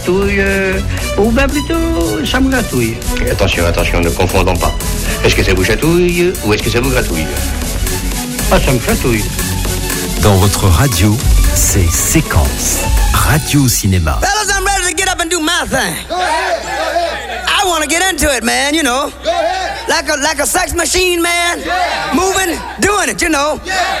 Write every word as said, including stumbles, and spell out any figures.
Touille, euh, ou bien plutôt, ça me gratouille. Attention, attention, ne confondons pas. Est-ce que ça vous chatouille ou est-ce que ça vous gratouille? Ah, ça me chatouille. Dans votre radio, c'est Séquence. Radio Cinéma. Fellas, I'm ready to get up and do my thing. Go ahead, go ahead. I want to get into it, man, you know. Go ahead. Like a like a sex machine, man. Yeah. Moving, doing it, you know. Yeah.